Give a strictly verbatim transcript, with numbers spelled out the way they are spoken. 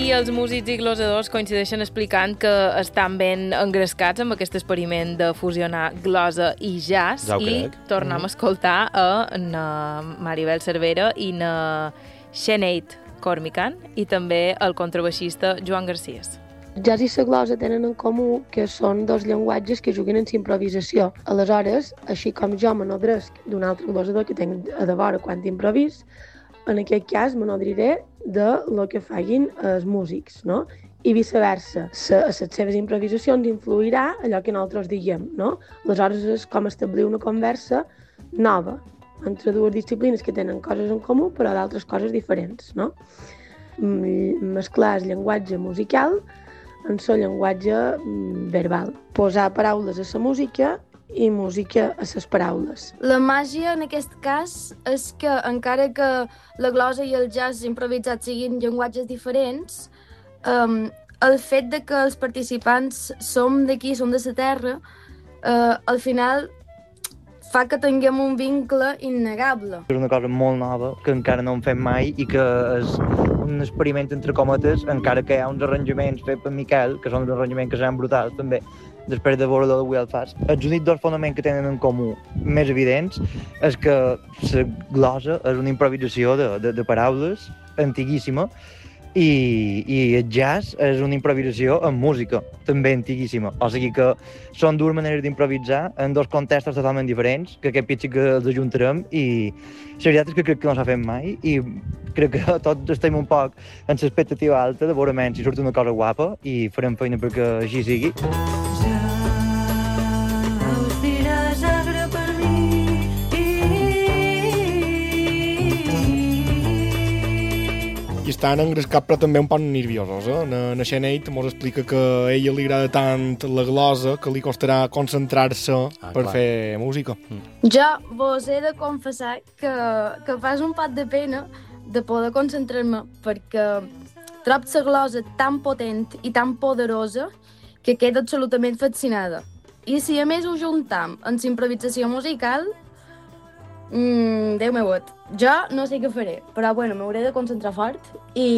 i els músics i glosadors coincideixen explicant que estan ben engrescats amb aquest experiment de fusionar glosa i jazz, ja i crec. tornem mm. a escoltar a na Maribel Cervera i na Sinead Cormican i també el contrabaixista Joan Garcés. Jazz i la glosa tenen en comú que són dos llenguatges que juguen en improvisació. Aleshores, així com jo me nodresc d'un altre glosador que tinc a devora quan improvís, en aquest cas me nodriré de lo que facin els músics, no? I viceversa. A les seves improvisacions influirà allò que nosaltres diguem, no? Aleshores és com establir una conversa nova entre dues disciplines que tenen coses en comú però d'altres coses diferents, no? Mesclar el llenguatge musical en el llenguatge verbal. Posar paraules a la música i música a les paraules. La màgia, en aquest cas, és que encara que la glosa i el jazz improvisat siguin llenguatges diferents, um, el fet de que els participants som d'aquí, som de la terra, uh, al final fa que tinguem un vincle innegable. És una cosa molt nova, que encara no en fem mai i que és un experiment entre cometes, encara que hi ha uns arranjaments fets per Miquel, que són uns arranjaments que seran brutals també, després de veure-lo de We All Fast. Els únics dos fonaments que tenen en comú més evidents és que la glosa és una improvisació de, de, de paraules antiguíssima i, i el jazz és una improvisació en música, també antiguíssima. O sigui que són dues maneres d'improvisar en dos contextos totalment diferents, que aquest pitxi que els ajuntarem, i la veritat és que crec que no s'ha fet mai i crec que tots estem un poc en l'expectativa alta de veure menys si surt una cosa guapa i farem feina perquè així sigui. I estan engrescats però també un poc nerviosos, eh? Na, na Sinead mos explica que a ella li agrada tant la glosa que li costarà concentrar-se ah, per clar. fer música. Mm. Jo vos he de confessar que, que fas un pat de pena de poder concentrar-me perquè trobo la glosa tan potent i tan poderosa que quedo absolutament fascinada. I si a més ho juntam amb la improvisació musical, Mm, Déu meu, jo no sé què faré, però bueno, m'hauré de concentrar fort i